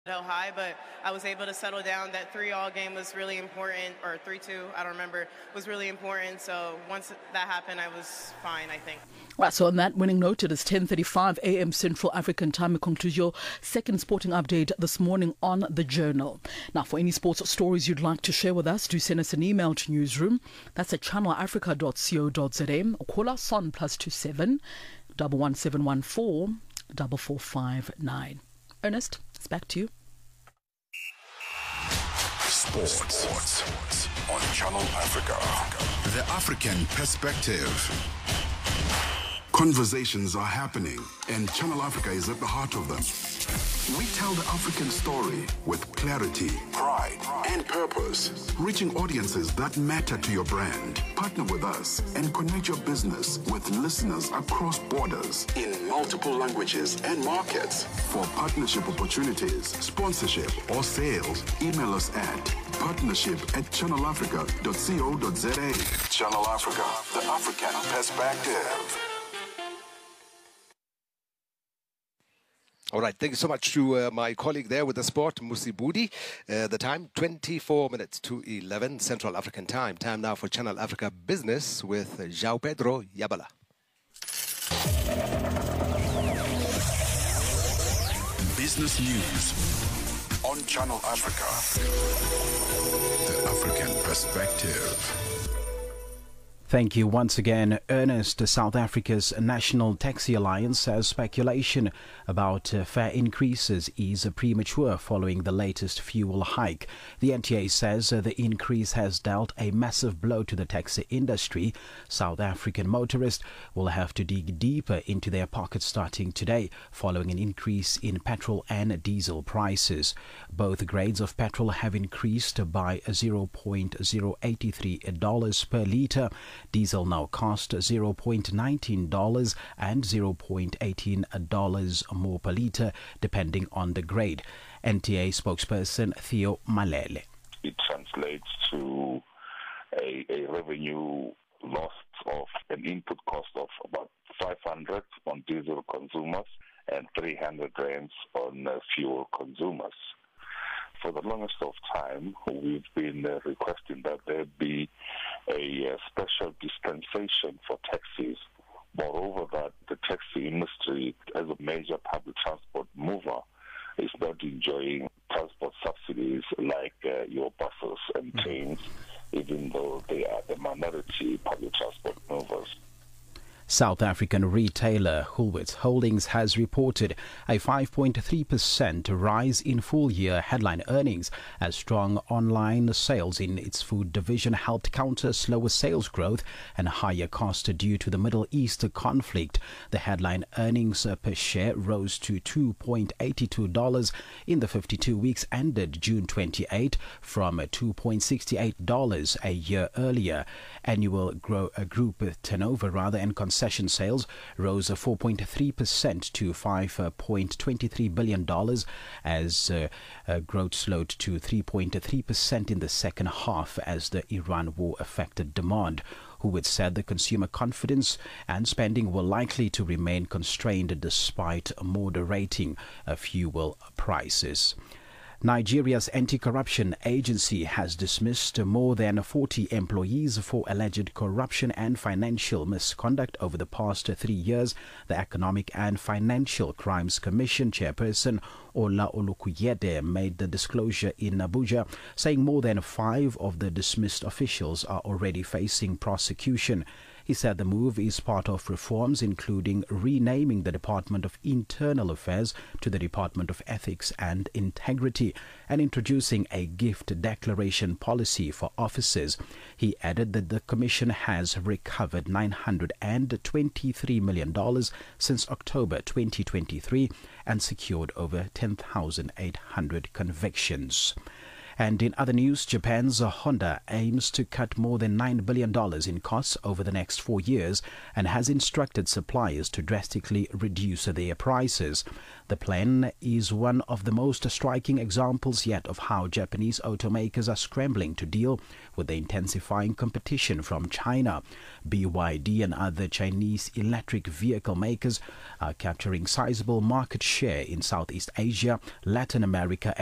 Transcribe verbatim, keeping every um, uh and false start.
high, but I was able to settle down. That three-all game was really important, or three-two, I don't remember, was really important. So once that happened, I was fine, I think. Right, so on that winning note, it is ten thirty-five a m Central African Time. We conclude your second sporting update this morning on The Journal. Now, for any sports stories you'd like to share with us, do send us an email to newsroom. That's at channel africa dot co dot za, or call us on plus two seven, one one seven one four, four four five nine. Ernest, it's back to you. Sports. Sports on Channel Africa. The African perspective. Conversations are happening, and Channel Africa is at the heart of them. We tell the African story with clarity, pride, and purpose, reaching audiences that matter to your brand. Partner with us and connect your business with listeners across borders in multiple languages and markets. For partnership opportunities, sponsorship, or sales, email us at partnership at channel africa dot co dot za. Channel Africa, the African perspective. All right, thank you so much to uh, my colleague there with the sport, Musi Budi. Uh, the time, twenty-four minutes to eleven Central African Time. Time now for Channel Africa Business with João Pedro Yabala. Business News on Channel Africa. The African perspective. Thank you once again, Ernest. South Africa's National Taxi Alliance says speculation about uh, fare increases is premature following the latest fuel hike. The N T A says uh, the increase has dealt a massive blow to the taxi industry. South African motorists will have to dig deeper into their pockets starting today following an increase in petrol and diesel prices. Both grades of petrol have increased by zero point zero eight three dollars per litre. Diesel now costs zero point one nine dollars and zero point one eight dollars more per litre, depending on the grade. N T A spokesperson Theo Malele. It translates to a, a revenue loss of an input cost of about five hundred on diesel consumers and three hundred rands on uh, fuel consumers. For the longest of time, we've been uh, requesting that there be a uh, special dispensation for taxis. Moreover, that the taxi industry, as a major public transport mover, is not enjoying transport subsidies like uh, your buses and trains, even though they are the minority public transport movers. South African retailer Woolworths Holdings has reported a five point three percent rise in full-year headline earnings as strong online sales in its food division helped counter slower sales growth and higher costs due to the Middle East conflict. The headline earnings per share rose to two point eight two dollars in the fifty-two weeks ended June twenty-eighth from two point six eight dollars a year earlier. Annual grow, uh, group turnover rather and concession sales rose four point three percent to five point two three billion dollars as uh, uh, growth slowed to three point three percent in the second half as the Iran war affected demand. Woolworths said the consumer confidence and spending were likely to remain constrained despite moderating uh, fuel prices. Nigeria's anti-corruption agency has dismissed more than forty employees for alleged corruption and financial misconduct over the past three years. The Economic and Financial Crimes Commission chairperson Ola Olukuyede made the disclosure in Abuja, saying more than five of the dismissed officials are already facing prosecution. He said the move is part of reforms including renaming the Department of Internal Affairs to the Department of Ethics and Integrity and introducing a gift declaration policy for officers. He added that the Commission has recovered nine hundred twenty-three million dollars since October twenty twenty-three and secured over ten thousand eight hundred convictions. And in other news, Japan's Honda aims to cut more than nine billion dollars in costs over the next four years and has instructed suppliers to drastically reduce their prices. The plan is one of the most striking examples yet of how Japanese automakers are scrambling to deal with the intensifying competition from China. B Y D and other Chinese electric vehicle makers are capturing sizable market share in Southeast Asia, Latin America,